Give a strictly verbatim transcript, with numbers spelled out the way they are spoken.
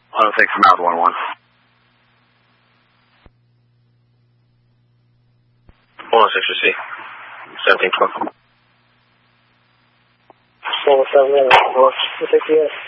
one oh six from Mount one one. one oh six receive. seventeen twelve. one oh seven, one oh six,